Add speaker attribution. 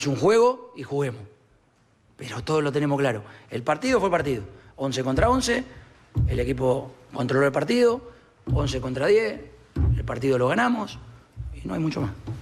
Speaker 1: Es un juego y juguemos. Pero todos lo tenemos claro. El partido fue partido. 11 contra 11. El equipo controló el partido. 11 contra 10. El partido lo ganamos. Y no hay mucho más.